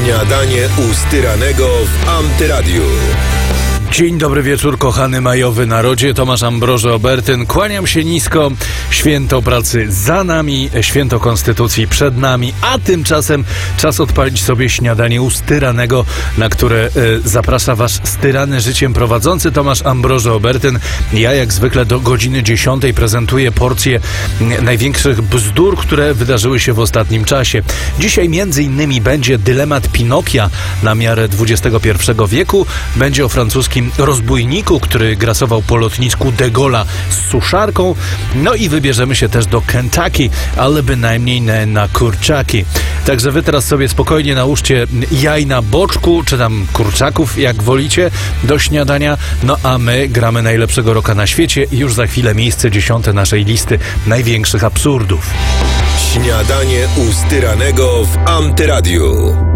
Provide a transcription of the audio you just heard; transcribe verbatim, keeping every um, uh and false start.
Śniadanie u Styranego w Antyradiu. Dzień dobry wieczór, kochany majowy narodzie. Tomasz Ambroży Obertyn. Kłaniam się nisko. Święto pracy za nami, święto konstytucji przed nami, a tymczasem czas odpalić sobie śniadanie u Styranego, na które y, zaprasza was styrany życiem prowadzący Tomasz Ambroży Obertyn. Ja jak zwykle do godziny dziesiątej prezentuję porcję y, największych bzdur, które wydarzyły się w ostatnim czasie. Dzisiaj między innymi będzie dylemat Pinokia na miarę dwudziestego pierwszego wieku. Będzie o francuskim rozbójniku, który grasował po lotnisku de Gaulle'a z suszarką. No i wybierzemy się też do Kentucky, ale bynajmniej nie na kurczaki. Także wy teraz sobie spokojnie nałóżcie jaj na boczku, czy tam kurczaków, jak wolicie, do śniadania. No a my gramy najlepszego rocka na świecie i już za chwilę miejsce dziesiąte naszej listy największych absurdów. Śniadanie u Styranego w Antyradiu.